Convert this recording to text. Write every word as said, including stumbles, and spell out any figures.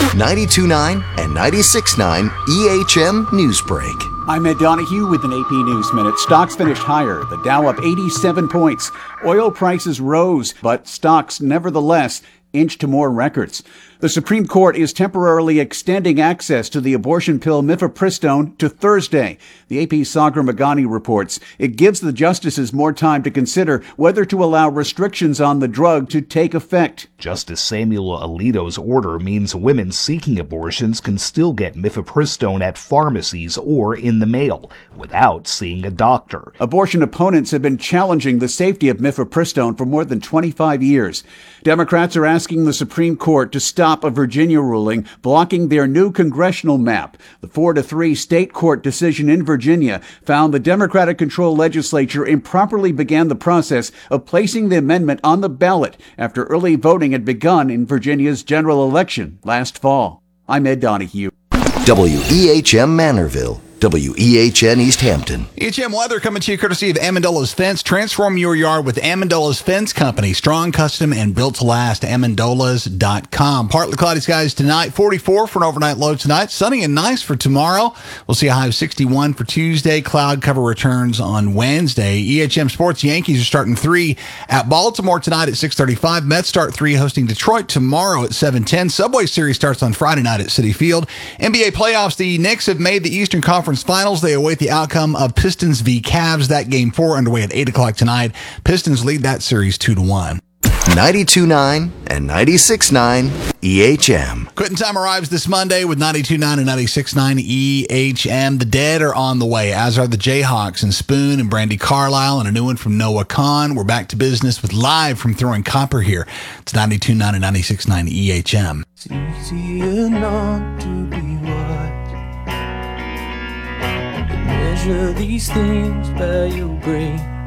ninety-two point nine and ninety-six point nine E H M Newsbreak. I'm Ed Donahue with an A P News Minute. Stocks finished higher, the Dow up eighty-seven points. Oil prices rose, but stocks nevertheless inched to more records. The Supreme Court is temporarily extending access to the abortion pill mifepristone to Thursday. The A P's Sagar Meghani reports it gives the justices more time to consider whether to allow restrictions on the drug to take effect. Justice Samuel Alito's order means women seeking abortions can still get mifepristone at pharmacies or in the mail without seeing a doctor. Abortion opponents have been challenging the safety of mifepristone for more than twenty-five years. Democrats are asking the Supreme Court to stop a Virginia ruling blocking their new congressional map. The four to three state court decision in Virginia found the Democratic-controlled legislature improperly began the process of placing the amendment on the ballot after early voting had begun in Virginia's general election last fall. I'm Ed Donahue. W E H M Manorville. W E H N East Hampton. E H M weather coming to you courtesy of Amendolas Fence. Transform your yard with Amendolas Fence Company. Strong, custom, and built to last. Amendolas dot com. Partly cloudy skies tonight. forty-four for an overnight low tonight. Sunny and nice for tomorrow. We'll see a high of sixty-one for Tuesday. Cloud cover returns on Wednesday. E H M Sports Yankees are starting three at Baltimore tonight at six thirty-five. Mets start three hosting Detroit tomorrow at seven ten. Subway Series starts on Friday night at Citi Field. N B A playoffs. The Knicks have made the Eastern Conference Finals. They await the outcome of Pistons v. Cavs. That game four underway at eight o'clock tonight. Pistons lead that series two to one. ninety-two point nine and ninety-six point nine E H M. Quitting time arrives this Monday with ninety-two point nine and ninety-six point nine E H M. The Dead are on the way, as are the Jayhawks and Spoon and Brandy Carlisle, and a new one from Noah Kahn. We're back to business with Live from Throwing Copper here. It's ninety-two point nine and ninety-six point nine E H M. It's easier not to be what. Measure these things by your brain.